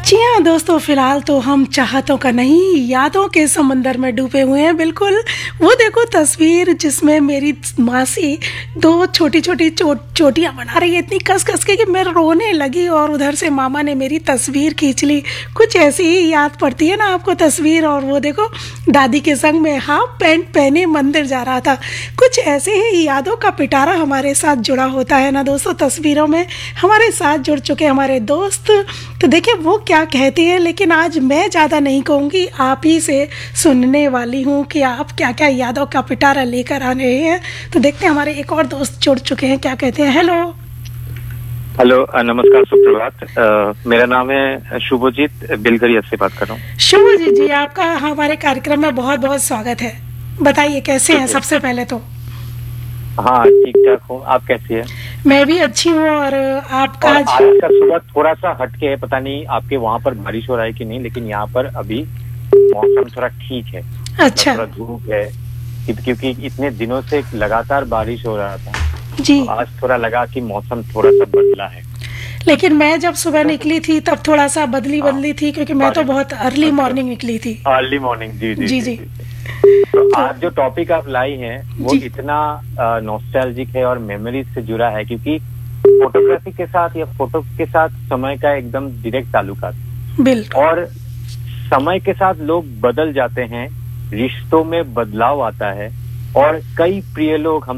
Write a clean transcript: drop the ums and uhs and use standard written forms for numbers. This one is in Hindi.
जी हाँ दोस्तों, फिलहाल तो हम चाहतों का नहीं, यादों के समंदर में डूबे हुए हैं। बिल्कुल, वो देखो तस्वीर जिसमें मेरी मासी दो छोटी छोटी चोटियाँ बना रही है, इतनी कस कस के कि मैं रोने लगी, और उधर से मामा ने मेरी तस्वीर खींच ली। कुछ ऐसी ही याद पड़ती है ना आपको तस्वीर। और वो देखो दादी के संग में हाफ पैंट पहने मंदिर जा रहा था। कुछ ऐसे ही यादों का पिटारा हमारे साथ जुड़ा होता है ना दोस्तों। तस्वीरों में हमारे साथ जुड़ चुके हमारे दोस्त, तो देखिए वो क्या कहते हैं। लेकिन आज मैं ज़्यादा नहीं कहूँगी, आप ही से सुनने वाली हूँ कि आप क्या क्या यादों का पिटारा लेकर आ रहे हैं। तो देखते हैं हमारे एक और दोस्त जुड़ चुके हैं, क्या कहते हैं। हेलो हेलो, नमस्कार, सुप्रभात। मेरा नाम है शुभजीत, बिलगरिया से बात कर रहा हूँ। शुभजीत जी, आपका हमारे कार्यक्रम में बहुत बहुत स्वागत है। बताइए कैसे हैं सबसे पहले तो। हाँ, ठीक ठाक हूँ। आप कैसी है? मैं भी अच्छी हूँ। और आपका आज का सुबह थोड़ा सा हटके है, पता नहीं आपके वहाँ पर बारिश हो रहा है कि नहीं, लेकिन यहाँ पर अभी मौसम थोड़ा ठीक है। अच्छा, थोड़ा धूप है क्योंकि इतने दिनों से लगातार बारिश हो रहा था जी। तो आज थोड़ा लगा कि मौसम थोड़ा सा बदला है। लेकिन मैं जब सुबह निकली थी तब थोड़ा सा बदली थी, क्योंकि मैं तो बहुत अर्ली मॉर्निंग निकली थी। अर्ली मॉर्निंग, जी जी जी जी, जी। जी। तो आज जो टॉपिक आप लाई हैं वो इतना नॉस्टैल्जिक है और मेमोरीज से जुड़ा है, क्योंकि फोटोग्राफी के साथ या फोटो के साथ समय का एकदम डायरेक्ट ताल्लुकात। बिल्कुल। और समय के साथ लोग बदल जाते हैं, रिश्तों में बदलाव आता है, और कई प्रिय लोग हम